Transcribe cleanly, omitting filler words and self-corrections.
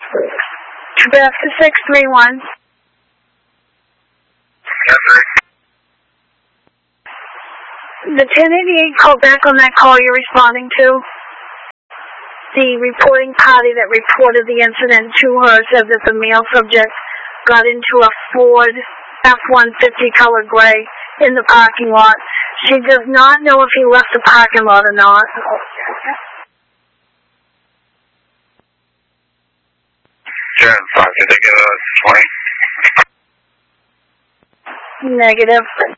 Tabasco 631. The 1088 called back on that call you're responding to. The reporting party that reported the incident to her said that the male subject got into a Ford F-150 color gray in the parking lot. She does not know if he left the parking lot or not. Sure, 5 20. Negative.